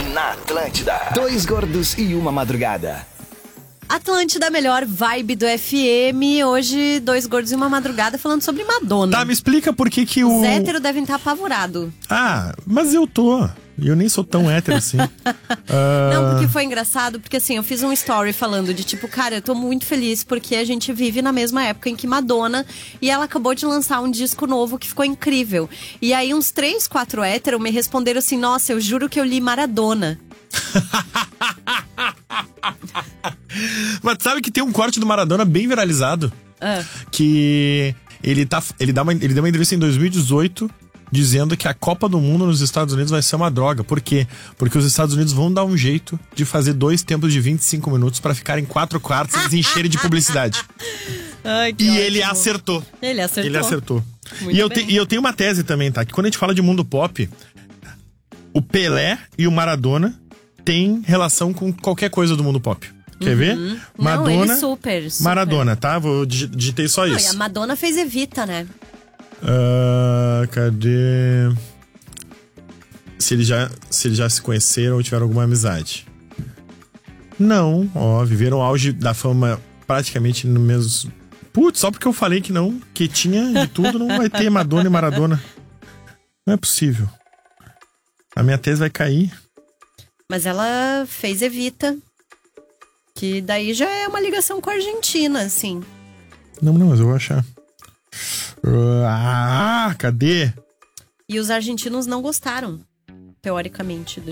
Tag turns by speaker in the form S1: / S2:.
S1: Na Atlântida. Dois gordos e uma madrugada.
S2: Atlântida, melhor vibe do FM. Hoje, dois gordos e uma madrugada falando sobre Madonna.
S3: Tá, me explica por que que o...
S2: Os héteros devem estar apavorados.
S3: Ah, mas eu tô. E eu nem sou tão hétero assim.
S2: Não, porque foi engraçado, porque assim, eu fiz um story falando de tipo, cara, eu tô muito feliz porque a gente vive na mesma época em que Madonna, e ela acabou de lançar um disco novo que ficou incrível. E aí uns 3, 4 héteros me responderam assim, nossa, eu juro que eu li Maradona.
S3: Mas sabe que tem um corte do Maradona bem viralizado? Que ele deu uma entrevista em 2018 dizendo que a Copa do Mundo nos Estados Unidos vai ser uma droga. Por quê? Porque os Estados Unidos vão dar um jeito de fazer 2 tempos de 25 minutos pra ficarem 4 quartos e eles encherem de publicidade.
S2: Ai, que
S3: e
S2: ótimo.
S3: Ele acertou.
S2: Ele acertou.
S3: E eu tenho uma tese também, tá? Que quando a gente fala de mundo pop, o Pelé e o Maradona têm relação com qualquer coisa do mundo pop. Quer ver? Madonna,
S2: não, ele super.
S3: Maradona, tá? Vou digitei só isso.
S2: E a Madonna fez Evita, né?
S3: Cadê? Se eles já se conheceram ou tiveram alguma amizade. Não, viveram o auge da fama praticamente no mesmo... Putz, só porque eu falei que não, que tinha de tudo, não vai ter Madonna e Maradona. Não é possível. A minha tese vai cair.
S2: Mas ela fez Evita, que daí já é uma ligação com a Argentina, assim.
S3: Não, mas eu vou achar. Cadê?
S2: E os argentinos não gostaram, teoricamente,